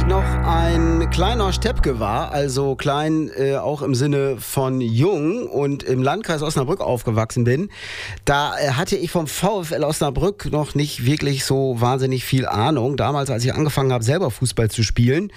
noch ein kleiner Steppke war, also klein auch im Sinne von jung und im Landkreis Osnabrück aufgewachsen bin, da hatte ich vom VfL Osnabrück noch nicht wirklich so wahnsinnig viel Ahnung. Damals, als ich angefangen habe, selber Fußball zu spielen,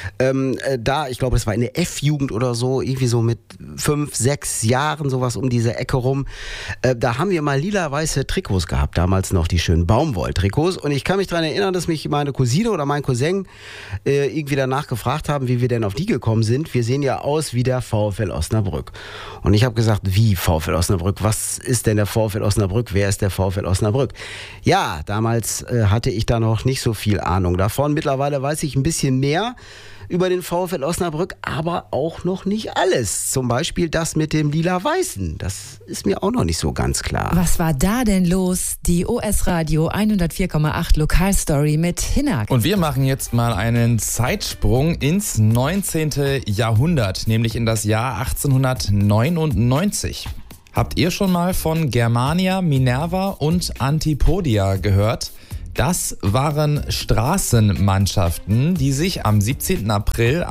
ich glaube, es war in der F-Jugend oder so, irgendwie so mit 5, 6 Jahren, sowas um diese Ecke rum, da haben wir mal lila-weiße Trikots gehabt, damals noch die schönen Baumwoll-Trikots, und ich kann mich daran erinnern, dass mich meine Cousine oder mein Cousin irgendwie danach gefragt haben, wie wir denn auf die gekommen sind. Wir sehen ja aus wie der VfL Osnabrück. Und ich habe gesagt, wie VfL Osnabrück? Was ist denn der VfL Osnabrück? Wer ist der VfL Osnabrück? Ja, damals hatte ich da noch nicht so viel Ahnung davon. Mittlerweile weiß ich ein bisschen mehr über den VfL Osnabrück, aber auch noch nicht alles. Zum Beispiel das mit dem Lila-Weißen. Das ist mir auch noch nicht so ganz klar. Was war da denn los? Die OS Radio 104,8 Lokalstory mit Hinak. Und wir machen jetzt mal einen Zeitsprung ins 19. Jahrhundert, nämlich in das Jahr 1899. Habt ihr schon mal von Germania, Minerva und Antipodia gehört? Das waren Straßenmannschaften, die sich am 17. April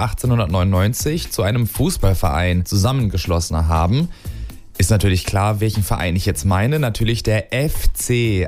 1899 zu einem Fußballverein zusammengeschlossen haben. Ist natürlich klar, welchen Verein ich jetzt meine. Natürlich der FC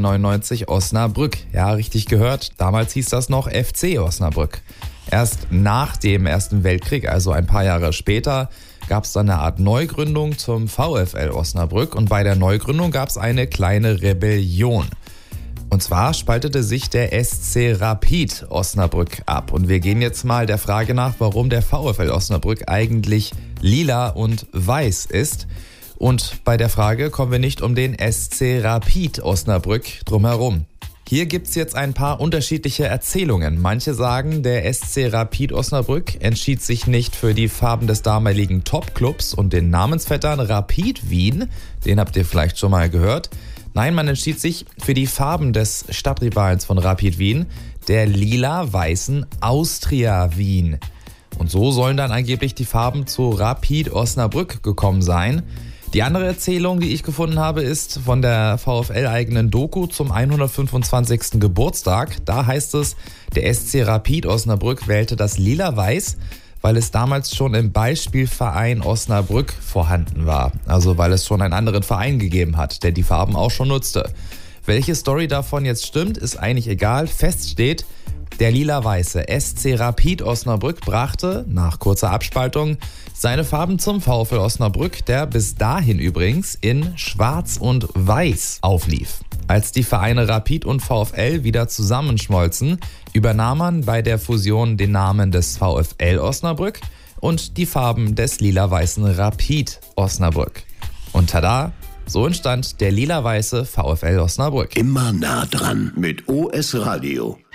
1899 Osnabrück. Ja, richtig gehört. Damals hieß das noch FC Osnabrück. Erst nach dem Ersten Weltkrieg, also ein paar Jahre später, gab es dann eine Art Neugründung zum VfL Osnabrück. Und bei der Neugründung gab es eine kleine Rebellion. Und zwar spaltete sich der SC Rapid Osnabrück ab. Und wir gehen jetzt mal der Frage nach, warum der VfL Osnabrück eigentlich lila und weiß ist. Und bei der Frage kommen wir nicht um den SC Rapid Osnabrück drumherum. Hier gibt's jetzt ein paar unterschiedliche Erzählungen. Manche sagen, der SC Rapid Osnabrück entschied sich nicht für die Farben des damaligen Topclubs und den Namensvettern Rapid Wien. Den habt ihr vielleicht schon mal gehört. Nein, man entschied sich für die Farben des Stadtrivals von Rapid Wien, der lila-weißen Austria Wien. Und so sollen dann angeblich die Farben zu Rapid Osnabrück gekommen sein. Die andere Erzählung, die ich gefunden habe, ist von der VfL-eigenen Doku zum 125. Geburtstag. Da heißt es, der SC Rapid Osnabrück wählte das Lila-Weiß, weil es damals schon im Beispielverein Osnabrück vorhanden war. Also weil es schon einen anderen Verein gegeben hat, der die Farben auch schon nutzte. Welche Story davon jetzt stimmt, ist eigentlich egal. Fest steht, der lila-weiße SC Rapid Osnabrück brachte, nach kurzer Abspaltung, seine Farben zum VfL Osnabrück, der bis dahin übrigens in Schwarz und Weiß auflief. Als die Vereine Rapid und VfL wieder zusammenschmolzen, übernahm man bei der Fusion den Namen des VfL Osnabrück und die Farben des lila-weißen Rapid Osnabrück. Und tada, so entstand der lila-weiße VfL Osnabrück. Immer nah dran mit OS Radio.